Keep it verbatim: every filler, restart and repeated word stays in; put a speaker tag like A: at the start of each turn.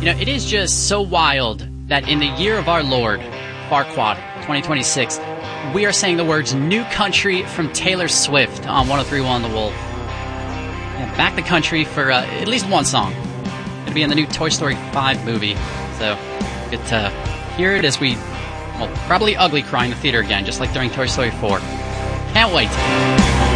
A: You know, it is just so wild that in the year of our Lord, Farquaad, twenty twenty-six, we are saying the words New Country from Taylor Swift on one oh three point one The Wolf. Yeah, back the country for uh, at least one song. It'll be in the new Toy Story five movie. So, get to hear it as we, well, probably ugly cry in the theater again, just like during Toy Story four. Can't wait.